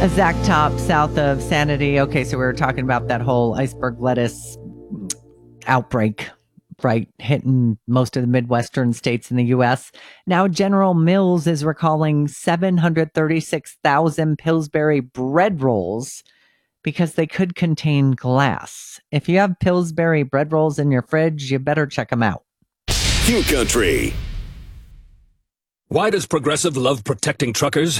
Zach Top, south of Sanity. Okay, so we were talking about that whole iceberg lettuce outbreak, right, hitting most of the Midwestern states in the U.S. Now General Mills is recalling 736,000 Pillsbury bread rolls because they could contain glass. If you have Pillsbury bread rolls in your fridge, you better check them out. Q Country. Why does Progressive love protecting truckers?